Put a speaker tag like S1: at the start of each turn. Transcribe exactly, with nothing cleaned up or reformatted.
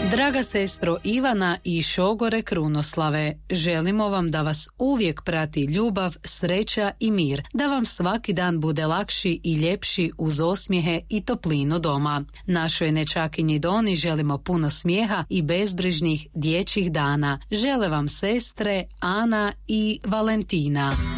S1: Draga sestro Ivana i šogore Krunoslave, želimo vam da vas uvijek prati ljubav, sreća i mir, da vam svaki dan bude lakši i ljepši uz osmijehe i toplinu doma. Našoj nečakinji Doni želimo puno smijeha i bezbrižnih dječjih dana. Žele vam sestre Ana i Valentina.